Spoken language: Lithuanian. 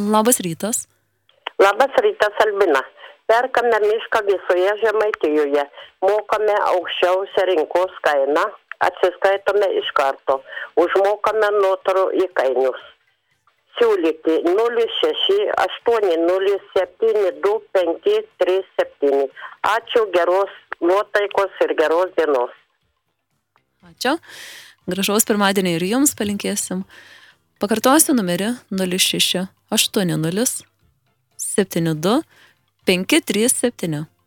Labas rytas. Labas rytas, Albina. Perkame mišką visoje Žemaitijoje. Mokame aukščiausią rinkos kainą. Atsiskaitome iš karto. Užmokame nuotoliu įkainius. Siūlyti 06-8072-537. Ačiū, geros nuotaikos ir geros dienos. Ačiū. Gražaus pirmadienį ir jums palinkėsim. Pakartosiu numerį 06-80-72-537.